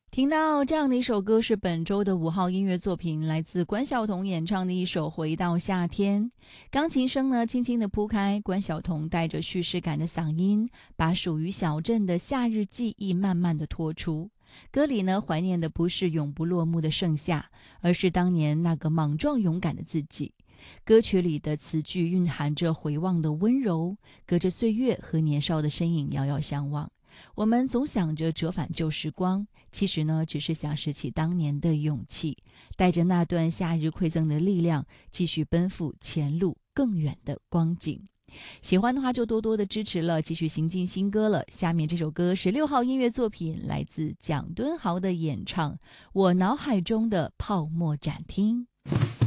听到这样的一首歌是本周的5号音乐作品，来自关晓彤演唱的一首《回到夏天》。钢琴声呢轻轻地铺开，关晓彤带着叙事感的嗓音，把属于小镇的夏日记忆慢慢地拖出。歌里呢怀念的不是永不落幕的盛夏，而是当年那个莽撞勇敢的自己。歌曲里的词句蕴含着回望的温柔，隔着岁月和年少的身影遥遥相望。我们总想着折返旧时光，其实呢，只是想拾起当年的勇气，带着那段夏日馈赠的力量，继续奔赴前路更远的光景。喜欢的话就多多的支持了，继续行进新歌了。下面这首歌是6号音乐作品，来自蒋敦豪的演唱《我脑海中的泡沫展厅》。